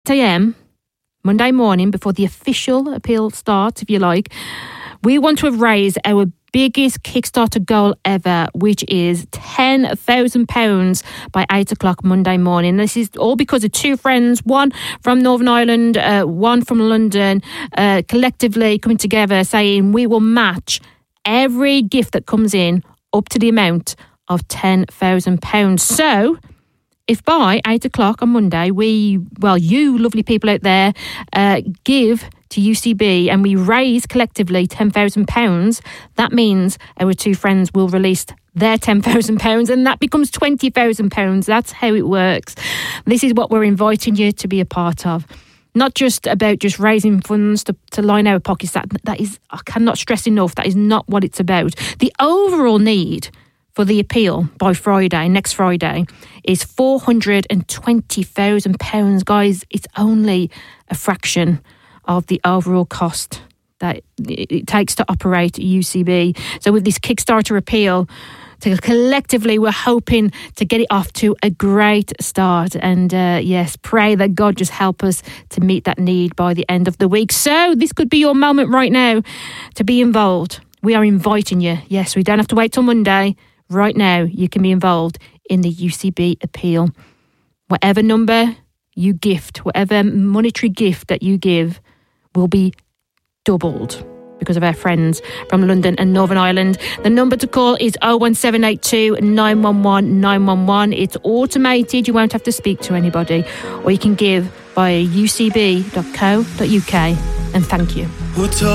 a.m. Monday morning, before the official appeal starts, if you like, we want to have raised our biggest Kickstarter goal ever, which is £10,000 by 8 o'clock Monday morning. This is all because of two friends, one from Northern Ireland, one from London, collectively coming together saying we will match every gift that comes in up to the amount of £10,000. So if by 8 o'clock on Monday, you lovely people out there, give to UCB and we raise collectively £10,000, that means our two friends will release their £10,000 and that becomes £20,000. That's how it works. This is what we're inviting you to be a part of. Not just about just raising funds to line our pockets. That is, I cannot stress enough, that is not what it's about. The overall need for the appeal by Friday, next Friday, is £420,000. Guys, it's only a fraction of the overall cost that it takes to operate UCB. So with this Kickstarter appeal, collectively we're hoping to get it off to a great start. And yes, pray that God just help us to meet that need by the end of the week. So this could be your moment right now to be involved. We are inviting you. Yes, we don't have to wait till Monday. Right now, you can be involved in the UCB appeal. Whatever number you gift, whatever monetary gift that you give will be doubled because of our friends from London and Northern Ireland. The number to call is 01782 911 911. It's automated. You won't have to speak to anybody. Or you can give via ucb.co.uk. And thank you.